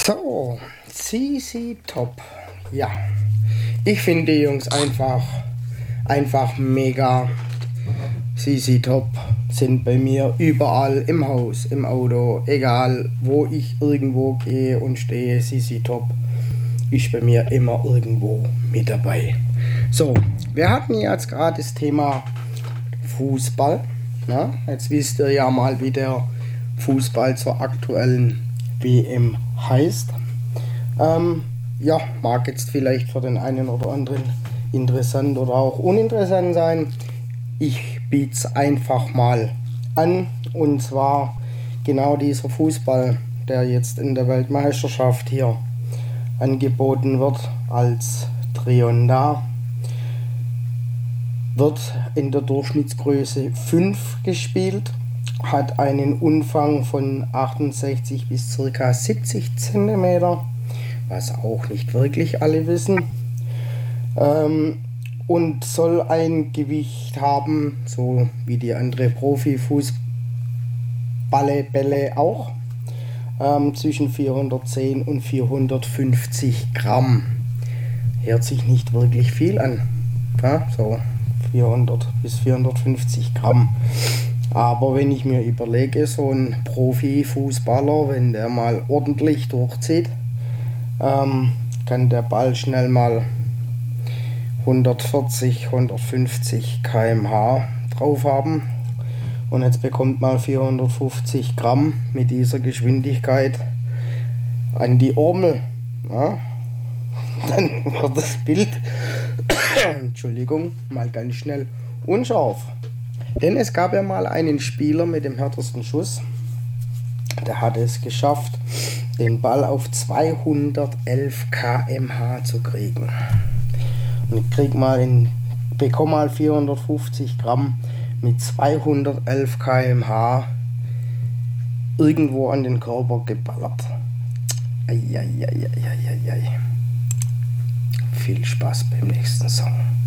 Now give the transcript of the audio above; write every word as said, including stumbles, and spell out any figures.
So, C C Top. Ja, ich finde die Jungs einfach, einfach mega. C C Top sind bei mir überall im Haus, im Auto, egal wo ich irgendwo gehe und stehe. C C Top ist bei mir immer irgendwo mit dabei. So, wir hatten jetzt gerade das Thema Fußball. Na, jetzt wisst ihr ja mal, wie der Fußball zur aktuellen W M heißt. Ähm, ja, mag jetzt vielleicht für den einen oder anderen interessant oder auch uninteressant sein. Ich biete es einfach mal an, und zwar genau dieser Fußball, der jetzt in der Weltmeisterschaft hier angeboten wird als Trionda, wird in der Durchschnittsgröße fünf gespielt, hat einen Umfang von achtundsechzig bis ca. siebzig Zentimeter, was auch nicht wirklich alle wissen, ähm, und soll ein Gewicht haben, so wie die andere Profifußballe Bälle auch, ähm, zwischen vierhundertzehn und vierhundertfünfzig Gramm. Hört sich nicht wirklich viel an, ja, so vierhundert bis vierhundertfünfzig Gramm. Aber wenn ich mir überlege, so ein Profifußballer, wenn der mal ordentlich durchzieht, ähm, kann der Ball schnell mal hundertvierzig, hundertfünfzig Kilometer pro Stunde drauf haben. Und jetzt bekommt mal vierhundertfünfzig Gramm mit dieser Geschwindigkeit an die Ormel. Ja? Dann wird das Bild Entschuldigung, mal ganz schnell unscharf. Denn es gab ja mal einen Spieler mit dem härtesten Schuss, der hat es geschafft, den Ball auf zweihundertelf Kilometer pro Stunde zu kriegen. Und ich krieg mal in, bekomme mal vierhundertfünfzig Gramm mit zweihundertelf Kilometer pro Stunde irgendwo an den Körper geballert. Eieieiei. Viel Spaß beim nächsten Song.